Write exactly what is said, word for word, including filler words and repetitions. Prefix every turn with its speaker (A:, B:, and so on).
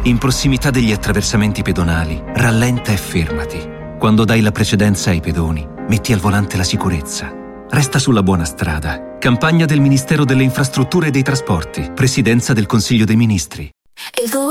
A: in prossimità degli attraversamenti pedonali, rallenta e fermati. Quando dai la precedenza ai pedoni, metti al volante la sicurezza. Resta sulla buona strada. Campagna del Ministero delle Infrastrutture e dei Trasporti. Presidenza del Consiglio dei Ministri.